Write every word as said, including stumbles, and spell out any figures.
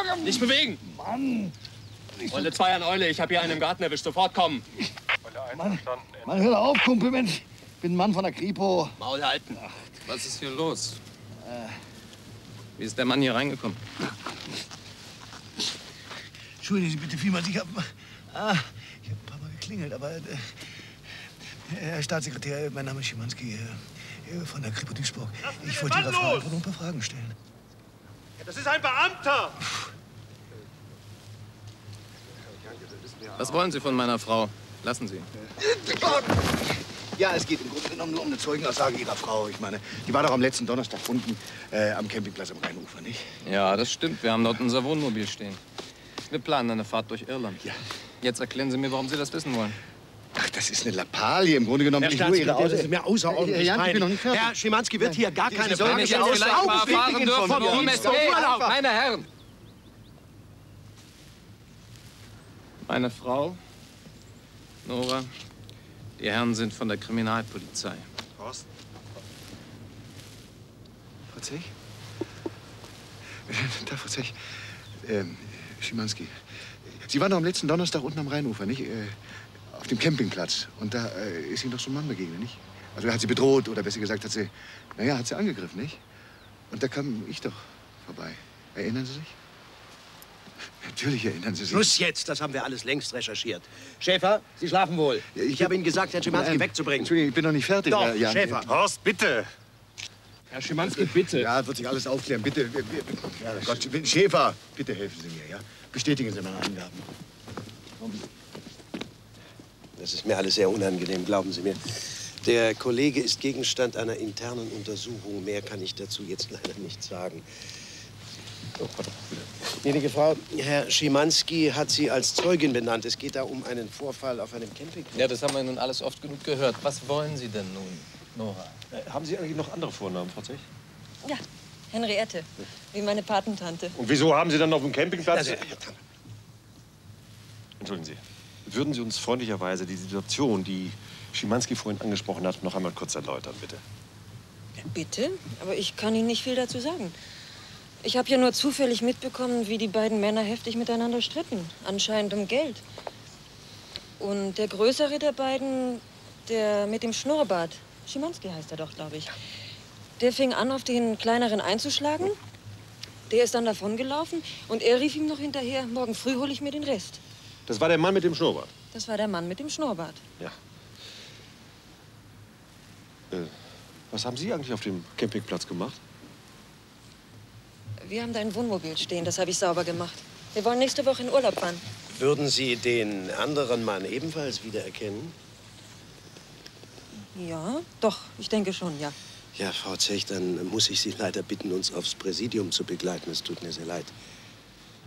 Nicht bewegen! Mann! Eule zwei an Eule, ich habe hier einen im Garten erwischt. Sofort kommen. Mann, Mann, hör auf, Kumpel, Mensch. Ich bin ein Mann von der Kripo. Maul halten. Ach, was ist hier los? Äh. Wie ist der Mann hier reingekommen? Entschuldigen Sie bitte vielmals, ich habe ah, ich hab ein paar Mal geklingelt, aber äh, Herr Staatssekretär, mein Name ist Schimanski äh, von der Kripo Duisburg. Ich wollte Ihrer Frau einfach nur ein paar Fragen stellen. Ja, das ist ein Beamter! Was wollen Sie von meiner Frau? Lassen Sie. Ja, es geht im Grunde genommen nur um eine Zeugenaussage Ihrer Frau. Ich meine, die war doch am letzten Donnerstag unten äh, am Campingplatz am Rheinufer, nicht? Ja, das stimmt. Wir haben dort unser Wohnmobil stehen. Wir planen eine Fahrt durch Irland. Ja. Jetzt erklären Sie mir, warum Sie das wissen wollen. Ach, das ist eine Lappalie. Im Grunde genommen Herr will ich nur Ihre Staatssekretär, das ist Aussage. mir außerordentlich Herr Jan, ich bin noch nicht peinlich. fertig. Herr Schimanski wird hier gar keine Wenn Frage ich jetzt vielleicht mal erfahren dürfen, worum es geht. Meine Herren! Meine Frau, Nora, die Herren sind von der Kriminalpolizei. Horst? Frau Zech? Da, Frau Zech. Ähm, Schimanski. Sie waren doch am letzten Donnerstag unten am Rheinufer, nicht? Äh, auf dem Campingplatz. Und da äh, ist Ihnen doch so ein Mann begegnet, nicht? Also er hat Sie bedroht, oder besser gesagt hat sie, naja, hat sie angegriffen, nicht? Und da kam ich doch vorbei. Erinnern Sie sich? Natürlich erinnern Sie sich. Schluss jetzt, das haben wir alles längst recherchiert. Schäfer, Sie schlafen wohl. Ja, ich ich habe Ihnen gesagt, Herrn Schimanski Nein, wegzubringen. Entschuldigung, ich bin noch nicht fertig. Doch, Herr Jan. Schäfer. Horst, bitte! Herr Schimanski, bitte. Ja, wird sich alles aufklären. Bitte, ja, Gott, Schäfer, bitte helfen Sie mir, ja? Bestätigen Sie meine Angaben. Das ist mir alles sehr unangenehm, glauben Sie mir. Der Kollege ist Gegenstand einer internen Untersuchung. Mehr kann ich dazu jetzt leider nicht sagen. Oh, gnädige Frau, Herr Schimanski hat Sie als Zeugin benannt. Es geht da um einen Vorfall auf einem Campingplatz. Ja, das haben wir nun alles oft genug gehört. Was wollen Sie denn nun, Nora? Äh, haben Sie eigentlich noch andere Vornamen, Frau Zech? Ja, Henriette, wie meine Patentante. Und wieso haben Sie dann auf dem Campingplatz... Also, Entschuldigen Sie. Würden Sie uns freundlicherweise die Situation, die Schimanski vorhin angesprochen hat, noch einmal kurz erläutern, bitte? Bitte? Aber ich kann Ihnen nicht viel dazu sagen. Ich habe ja nur zufällig mitbekommen, wie die beiden Männer heftig miteinander stritten. Anscheinend um Geld. Und der größere der beiden, der mit dem Schnurrbart, Schimanski heißt er doch, glaube ich, der fing an, auf den kleineren einzuschlagen. Der ist dann davongelaufen und er rief ihm noch hinterher, morgen früh hole ich mir den Rest. Das war der Mann mit dem Schnurrbart? Das war der Mann mit dem Schnurrbart. Ja. Äh, was haben Sie eigentlich auf dem Campingplatz gemacht? Wir haben da ein Wohnmobil stehen, das habe ich sauber gemacht. Wir wollen nächste Woche in Urlaub fahren. Würden Sie den anderen Mann ebenfalls wiedererkennen? Ja, doch, ich denke schon, ja. Ja, Frau Zech, dann muss ich Sie leider bitten, uns aufs Präsidium zu begleiten. Es tut mir sehr leid.